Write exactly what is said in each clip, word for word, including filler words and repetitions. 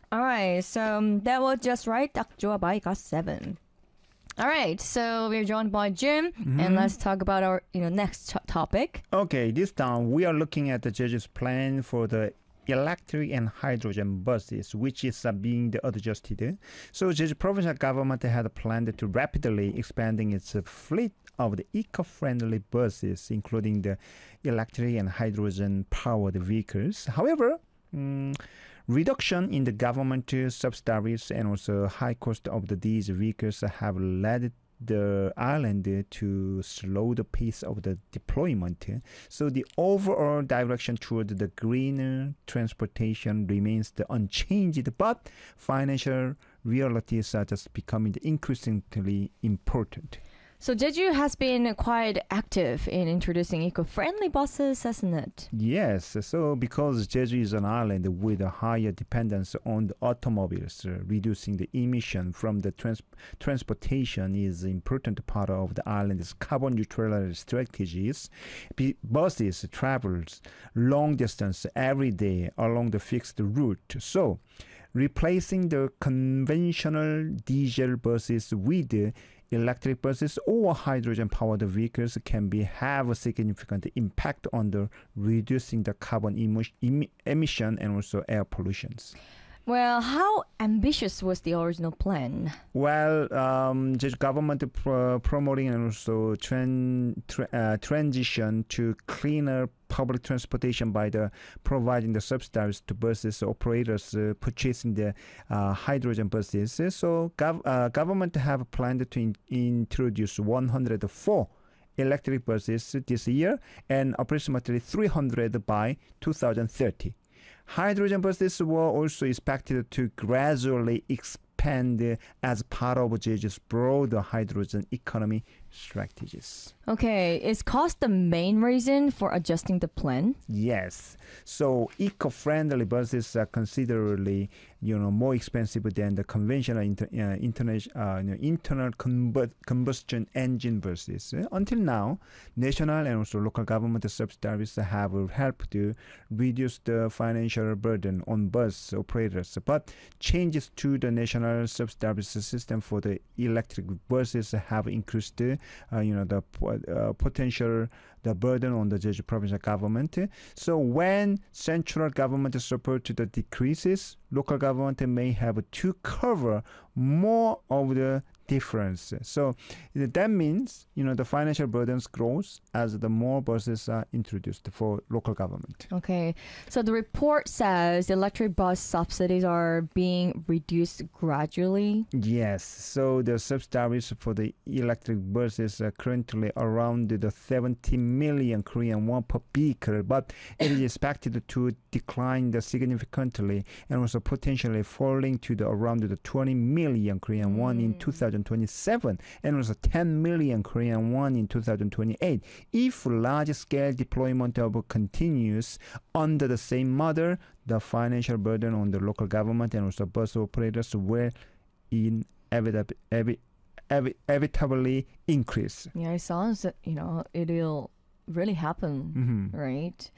All right, so um, that was just right. 딱 좋아, I got seven. All right, so we're joined by Jim, Mm-hmm. and let's talk about our you know next ch- topic. Okay, this time we are looking at the Jeju's plan for the electric and hydrogen buses, which is uh, being adjusted. So Jeju provincial government had planned to rapidly expanding its uh, fleet of the eco-friendly buses, including the electric and hydrogen-powered vehicles. However, mm, reduction in the government subsidies and also high cost of the, these vehicles have led the island to slow the pace of the deployment. So the overall direction toward the greener transportation remains the unchanged, but financial realities are just becoming increasingly important. So Jeju has been quite active in introducing eco-friendly buses, hasn't it? Yes, so because Jeju is an island with a higher dependence on the automobiles, uh, reducing the emission from the trans- transportation is an important part of the island's carbon neutrality strategies. B- buses travels long distance every day along the fixed route, so replacing the conventional diesel buses with electric buses or hydrogen-powered vehicles can be have a significant impact on the reducing the carbon emo- em- emission and also air pollutions. Well, how ambitious was the original plan? Well, um, the government pro- promoting and also tran- tra- uh, transition to cleaner public transportation by the providing the subsidies to buses operators uh, purchasing the uh, hydrogen buses. So, gov- uh, government have planned to in- introduce one hundred four electric buses this year and approximately three hundred by two thousand thirty. Hydrogen buses were also expected to gradually expand as part of Jeju's broader hydrogen economy strategies. Okay, is cost the main reason for adjusting the plan? Yes. So eco-friendly buses are considerably, you know, more expensive than the conventional inter, uh, interna- uh, you know, internal combu- combustion engine buses. Uh, Until now, national and also local government subsidies have helped to reduce the financial burden on bus operators. But changes to the national subsidies system for the electric buses have increased Uh, you know the uh, potential the burden on the Jeju provincial government. So when central government support to the decreases, local government may have to cover more of the difference. So that means you know the financial burdens grows as the more buses are introduced for local government. Okay, so the report says electric bus subsidies are being reduced gradually. Yes, so the subsidies for the electric buses are currently around the seventy million Korean won per vehicle, but it is expected to decline the significantly and also potentially falling to the around the twenty million Korean won in two thousand twenty-seven and also ten million Korean won in two thousand twenty-eight. If large-scale deployment of continues under the same model, the financial burden on the local government and also bus operators will inevitably, evi- evi- inevitably increase. Yeah, it sounds that you know it'll really happen, Mm-hmm. right?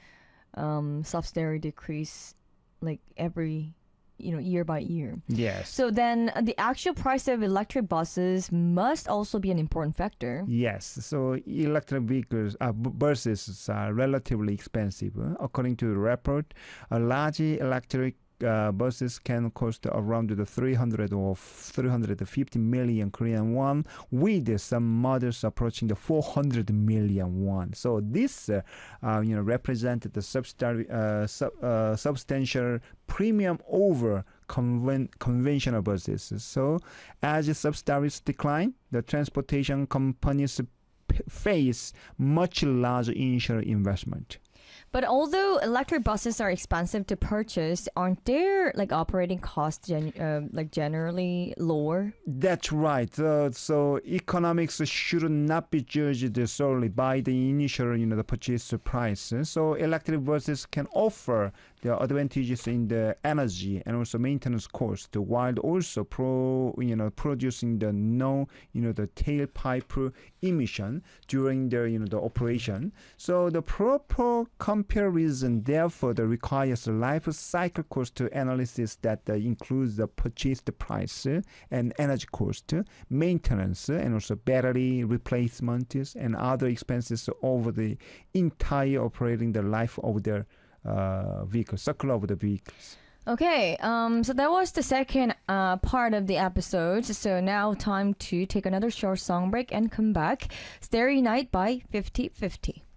Um, subsidiary decrease like every you know year by year. Yes. So then uh, the actual price of electric buses must also be an important factor. Yes, so electric vehicles, uh, b- buses are relatively expensive. Uh, According to the report, a large electric uh, buses can cost around the three hundred or three hundred fifty million Korean won, with some models approaching the four hundred million won. So this, uh, uh, you know, represented the substar- uh, sub- uh, substantial premium over conven- conventional buses. So as the subsidies decline, the transportation companies p- face much larger initial investment. But although electric buses are expensive to purchase, aren't their like operating costs gen- uh, like generally lower? That's right. Uh, so economics should not be judged solely by the initial, you know, the purchase price. So electric buses can offer the advantages in the energy and also maintenance cost, while also pro you know producing the no you know the tailpipe emission during the you know the operation. So the proper comparison therefore the requires a life cycle cost analysis that uh, includes the purchased price and energy cost, maintenance, and also battery replacement and other expenses over the entire operating the life of the uh, vehicle, cycle of the vehicles. Okay, um, so that was the second uh, part of the episode. So now time to take another short song break and come back. Starry Night by fifty fifty.